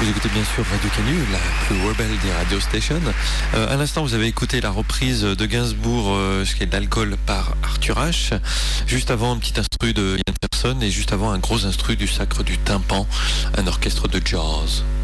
Vous écoutez bien sûr Radio Canu, la plus rebelle des radio stations. À l'instant, vous avez écouté la reprise de Gainsbourg, ce qui est d'alcool par Arthur H. Juste avant, un petit instru de Yann Persson et juste avant, un gros instru du Sacre du Tympan, un orchestre de jazz.